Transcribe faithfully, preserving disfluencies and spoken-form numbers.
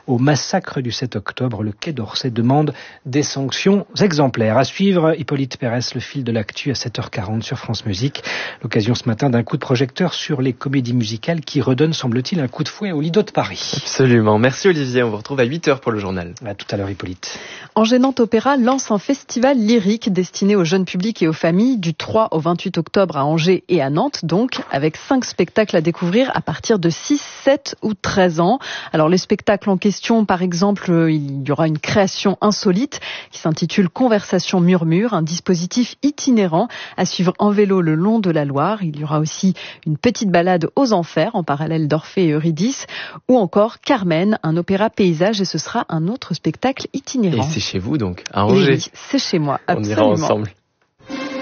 au massacre du sept octobre. Le Quai d'Orsay demande des sanctions exemplaires. À suivre, Hippolyte Pérès, le fil de l'actu à sept heures quarante sur France Musique. L'occasion ce matin d'un coup de projecteur sur les comédies musicales qui redonnent, semble-t-il, un coup de fouet au Lido de Paris. Absolument. Merci Olivier. On vous retrouve à huit heures pour le journal. À tout à l'heure, Hippolyte. Enchaînant Opéra lance un festival lyrique destiné aux jeunes publics et aux familles du trois au vingt-huit octobre à Angers et à Nantes, donc, avec cinq spectacles à découvrir à partir de six, sept ou treize ans. Alors, les spectacles en question, par exemple, il y aura une création insolite qui s'intitule Conversation Murmure, un dispositif itinérant à suivre en vélo le long de la Loire. Il y aura aussi une petite balade aux enfers en parallèle d'Orphée et Eurydice, ou encore Carmen, un opéra paysage, et ce sera un autre spectacle itinérant. Et c'est chez vous donc, à Angers. Oui, c'est chez moi, absolument. On ira ensemble.